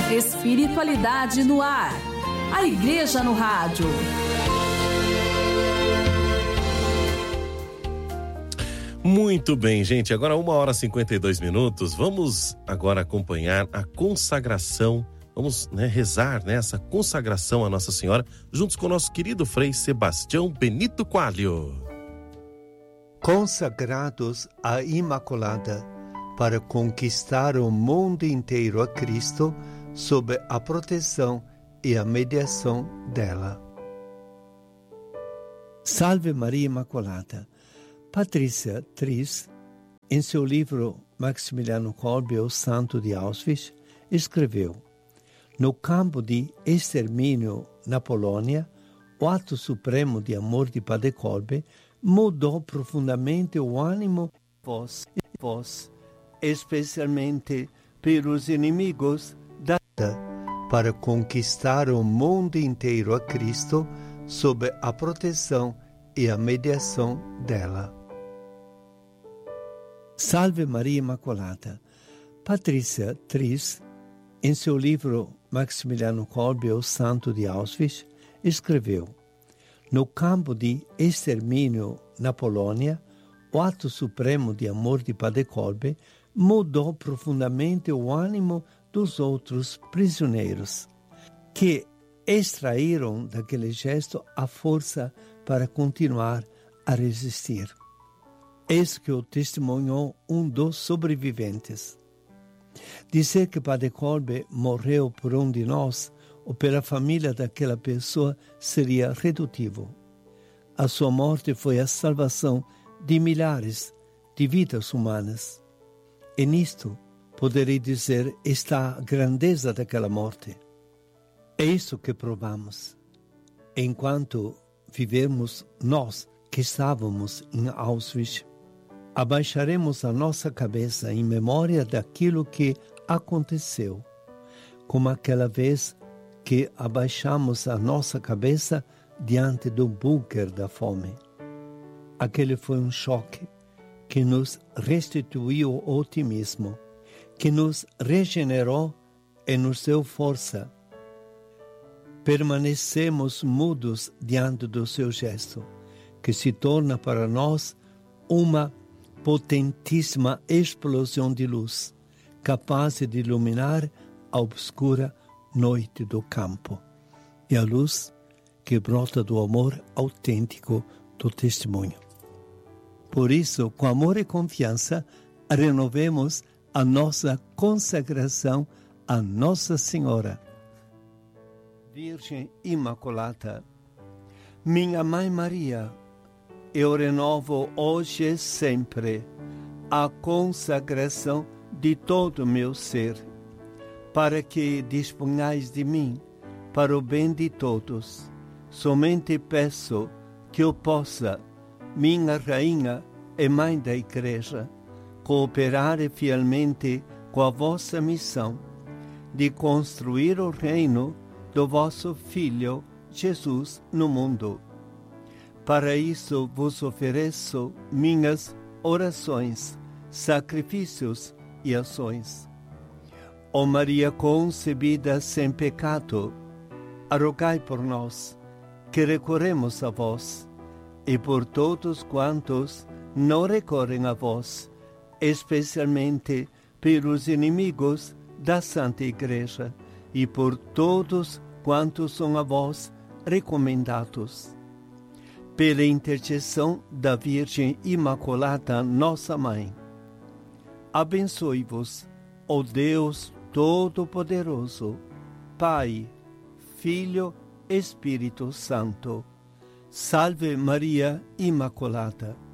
Espiritualidade no ar. A Igreja no Rádio. Muito bem, gente. Agora 1h52. Vamos agora acompanhar a consagração. Vamos rezar essa consagração à Nossa Senhora, juntos com o nosso querido Frei Sebastião Benito Coelho. Consagrados à Imaculada, para conquistar o mundo inteiro a Cristo, sob a proteção e a mediação dela. Salve Maria Imaculada. Patrícia Tris, em seu livro Maximiliano Kolbe, o Santo de Auschwitz, escreveu: no campo de extermínio na Polônia, o ato supremo de amor de Padre Kolbe mudou profundamente o ânimo de vós, especialmente pelos inimigos da vida, para conquistar o mundo inteiro a Cristo sob a proteção e a mediação dela. Salve Maria Imaculada. Patrícia Tris, em seu livro Maximiliano Kolbe, o Santo de Auschwitz, escreveu: no campo de extermínio na Polônia, o ato supremo de amor de Padre Kolbe mudou profundamente o ânimo dos outros prisioneiros, que extraíram daquele gesto a força para continuar a resistir. Eis que o testemunhou um dos sobreviventes. Dizer que Padre Kolbe morreu por um de nós ou pela família daquela pessoa seria redutivo. A sua morte foi a salvação de milhares de vidas humanas. E nisto, poderei dizer, está a grandeza daquela morte. É isso que provamos. Enquanto vivemos nós que estávamos em Auschwitz, abaixaremos a nossa cabeça em memória daquilo que aconteceu, como aquela vez que abaixamos a nossa cabeça diante do bunker da fome. Aquele foi um choque que nos restituiu o otimismo, que nos regenerou e nos deu força. Permanecemos mudos diante do seu gesto, que se torna para nós uma potentíssima explosão de luz, capaz de iluminar a obscura noite do campo, e a luz que brota do amor autêntico do testemunho. Por isso, com amor e confiança, renovemos a nossa consagração à Nossa Senhora. Virgem Imaculada, minha Mãe Maria, eu renovo hoje e sempre a consagração de todo o meu ser, para que disponhais de mim para o bem de todos. Somente peço que eu possa, minha Rainha e Mãe da Igreja, cooperar fielmente com a vossa missão de construir o reino do vosso Filho Jesus no mundo. Para isso vos ofereço minhas orações, sacrifícios e ações. Ó Maria concebida sem pecado, rogai por nós, que recorremos a vós, e por todos quantos não recorrem a vós, especialmente pelos inimigos da Santa Igreja, e por todos quantos são a vós recomendados. Pela intercessão da Virgem Imaculada, nossa Mãe, abençoe-vos, ó Deus Todo-Poderoso, Pai, Filho, Espírito Santo. Salve Maria Imaculada.